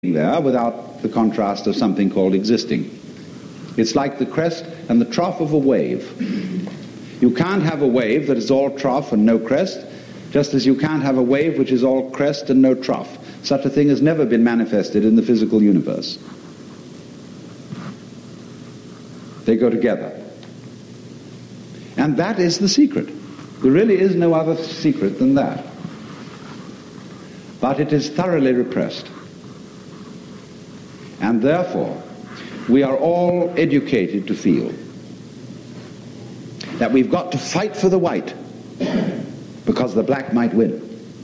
there without the contrast of something called existing. It's like the crest and the trough of a wave. You can't have a wave that is all trough and no crest, just as you can't have a wave which is all crest and no trough. Such a thing has never been manifested in the physical universe. They go together. And that is the secret. There really is no other secret than that. But it is thoroughly repressed. And therefore, we are all educated to feel that we've got to fight for the white because the black might win.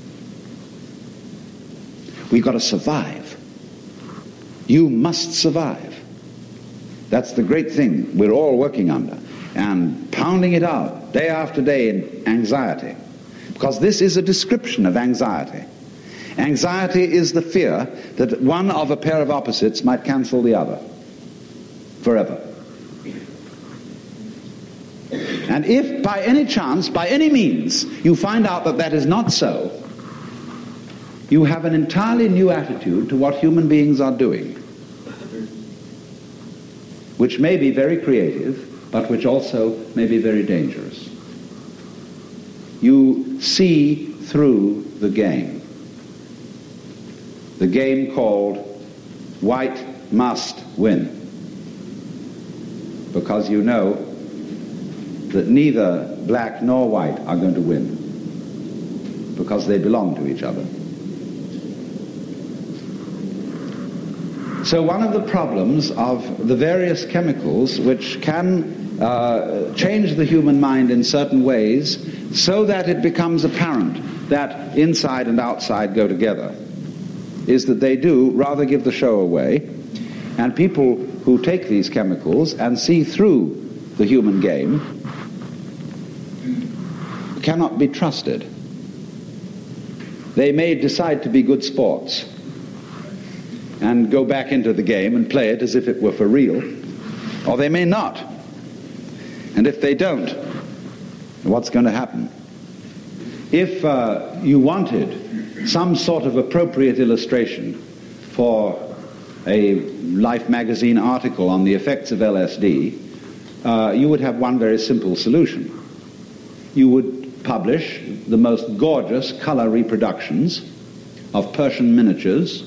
We've got to survive. You must survive. That's the great thing we're all working under, and pounding it out day after day in anxiety, because this is a description of anxiety. Anxiety is the fear that one of a pair of opposites might cancel the other forever. And if by any chance, by any means, you find out that that is not so, you have an entirely new attitude to what human beings are doing, which may be very creative, but which also may be very dangerous. You see through the game called white must win, because you know that neither black nor white are going to win, because they belong to each other. So one of the problems of the various chemicals which can change the human mind in certain ways so that it becomes apparent that inside and outside go together is that they do rather give the show away, and people who take these chemicals and see through the human game cannot be trusted. They may decide to be good sports and go back into the game and play it as if it were for real, or they may not. And if they don't, what's going to happen? If you wanted some sort of appropriate illustration for a Life magazine article on the effects of LSD, you would have one very simple solution. You would publish the most gorgeous color reproductions of Persian miniatures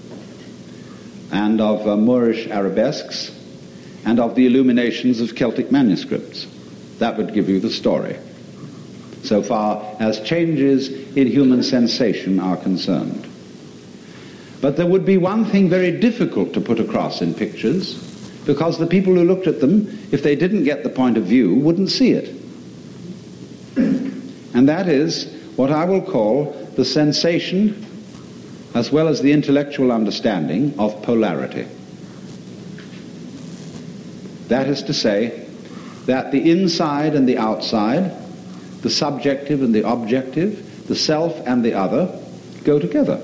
and of Moorish arabesques and of the illuminations of Celtic manuscripts. That would give you the story, so far as changes in human sensation are concerned. But there would be one thing very difficult to put across in pictures, because the people who looked at them, if they didn't get the point of view, wouldn't see it. And that is what I will call the sensation as well as the intellectual understanding of polarity. That is to say, that the inside and the outside, the subjective and the objective, the self and the other, go together.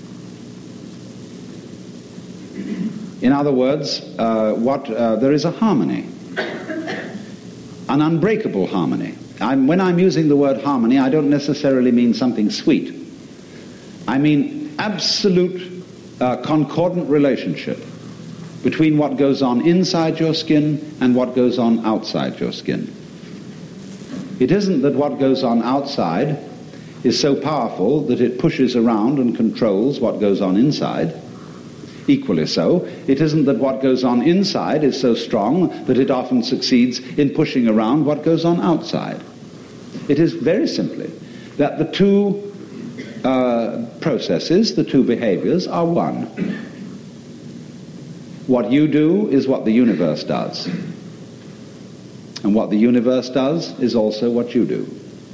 In other words, there is a harmony, an unbreakable harmony. When I'm using the word harmony, I don't necessarily mean something sweet. I mean absolute concordant relationship between what goes on inside your skin and what goes on outside your skin. It isn't that what goes on outside is so powerful that it pushes around and controls what goes on inside. Equally so, it isn't that what goes on inside is so strong that it often succeeds in pushing around what goes on outside. It is very simply that the two processes, the two behaviors, are one. What you do is what the universe does. And what the universe does is also what you do.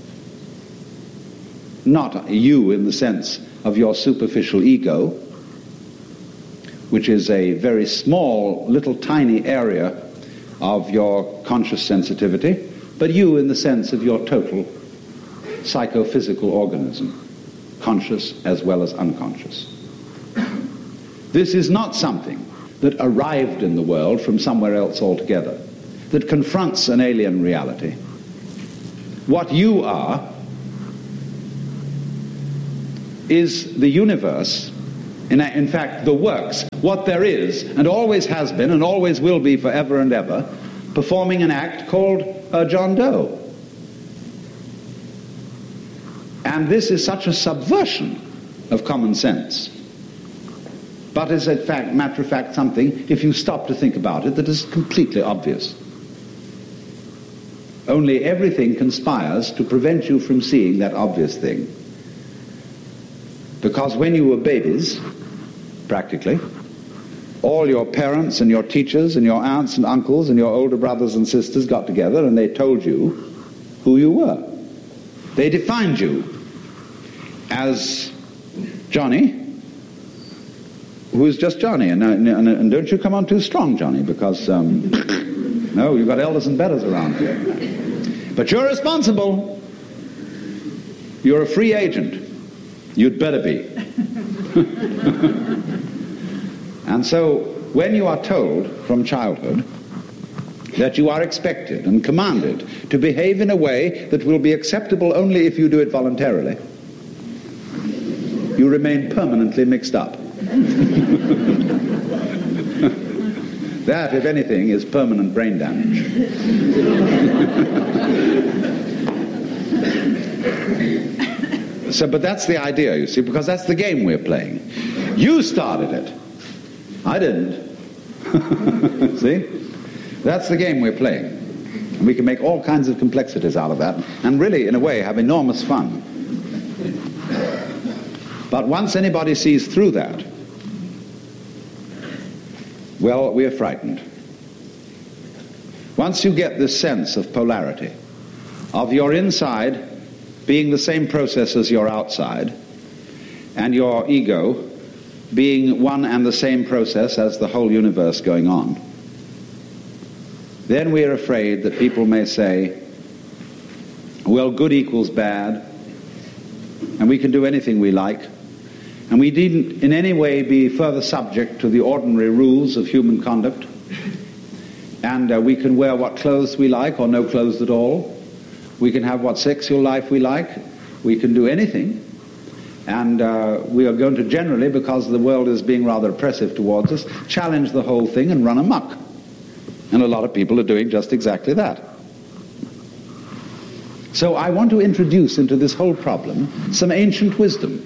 Not you in the sense of your superficial ego, which is a very small, little tiny area of your conscious sensitivity, but you in the sense of your total psychophysical organism, conscious as well as unconscious. This is not something that arrived in the world from somewhere else altogether, that confronts an alien reality. What you are is the universe In fact, the works, what there is, and always has been, and always will be forever and ever, performing an act called John Doe. And this is such a subversion of common sense, but is in fact, matter of fact, something, if you stop to think about it, that is completely obvious. Only everything conspires to prevent you from seeing that obvious thing. Because when you were babies, practically, all your parents and your teachers and your aunts and uncles and your older brothers and sisters got together and they told you who you were. They defined you as Johnny, who is just Johnny. And don't you come on too strong, Johnny, because, no, you've got elders and betters around here. But you're responsible. You're a free agent. You'd better be. And so, when you are told from childhood that you are expected and commanded to behave in a way that will be acceptable only if you do it voluntarily, you remain permanently mixed up. That, if anything, is permanent brain damage. But that's the idea, you see, because that's the game we're playing. You started it. I didn't. See? That's the game we're playing. And we can make all kinds of complexities out of that, and really, in a way, have enormous fun. But once anybody sees through that, well, we are frightened. Once you get this sense of polarity, of your inside being the same process as your outside, and your ego being one and the same process as the whole universe going on, then we are afraid that people may say, well, good equals bad, and we can do anything we like, and we needn't in any way be further subject to the ordinary rules of human conduct, and we can wear what clothes we like or no clothes at all. We can have what sexual life we like. We can do anything. And we are going to generally, because the world is being rather oppressive towards us, challenge the whole thing and run amok. And a lot of people are doing just exactly that. So I want to introduce into this whole problem some ancient wisdom.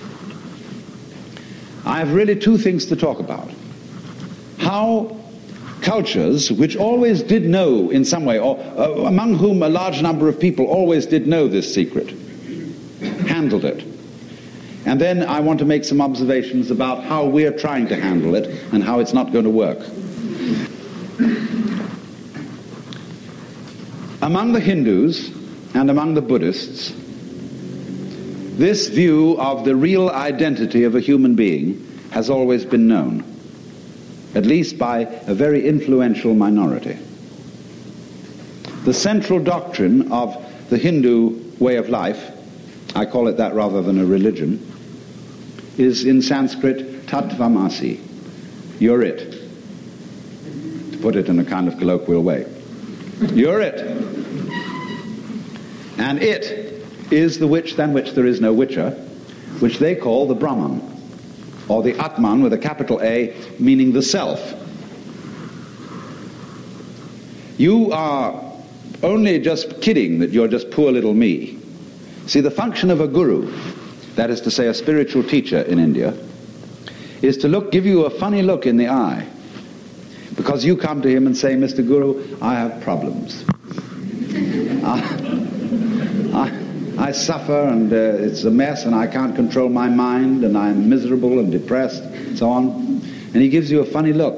I have really two things to talk about. How cultures which always did know in some way, or among whom a large number of people always did know this secret, handled it. And then I want to make some observations about how we're trying to handle it and how it's not going to work. Among the Hindus and among the Buddhists, this view of the real identity of a human being has always been known, at least by a very influential minority. The central doctrine of the Hindu way of life, I call it that rather than a religion, is in Sanskrit Tattvamasi. You're it. To put it in a kind of colloquial way. You're it. And it is the which than which there is no whicher, which they call the Brahman, or the Atman with a capital A, meaning the self. You are only just kidding that you're just poor little me. See, the function of a guru, that is to say a spiritual teacher in India, is to give you a funny look in the eye. Because you come to him and say, Mr. Guru, I have problems. I suffer and it's a mess and I can't control my mind and I'm miserable and depressed, and so on. And he gives you a funny look.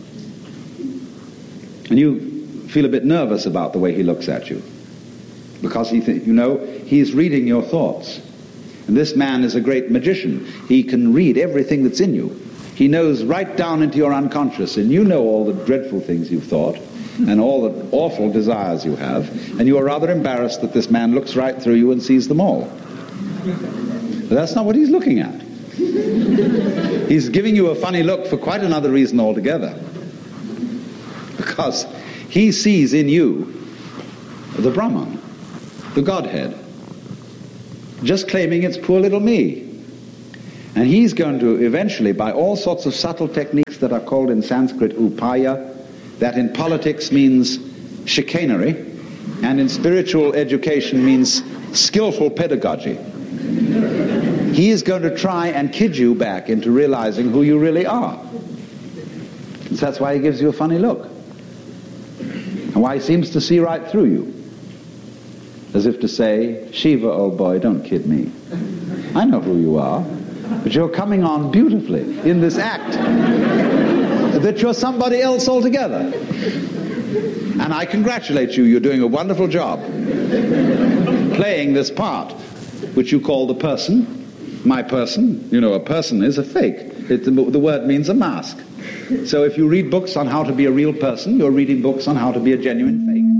And you feel a bit nervous about the way he looks at you. Because he's reading your thoughts. And this man is a great magician. He can read everything that's in you. He knows right down into your unconscious, and you know all the dreadful things you've thought and all the awful desires you have, and you are rather embarrassed that this man looks right through you and sees them all. But that's not what he's looking at. He's giving you a funny look for quite another reason altogether. Because he sees in you the Brahman, the Godhead, just claiming it's poor little me. And he's going to eventually, by all sorts of subtle techniques that are called in Sanskrit upaya, that in politics means chicanery, and in spiritual education means skillful pedagogy. He is going to try and kid you back into realizing who you really are. And that's why he gives you a funny look. And why he seems to see right through you. As if to say, Shiva, old boy, don't kid me. I know who you are. But you're coming on beautifully in this act that you're somebody else altogether. And I congratulate you. You're doing a wonderful job playing this part, which you call the person, my person. You know, a person is a fake. The word means a mask. So if you read books on how to be a real person, you're reading books on how to be a genuine fake.